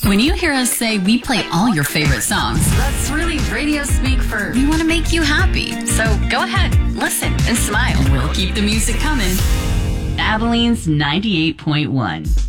When you hear us say we play all your favorite songs, that's really radio speak for we want to make you happy. So go ahead, listen, and smile. We'll keep the music coming. Abilene's 98.1.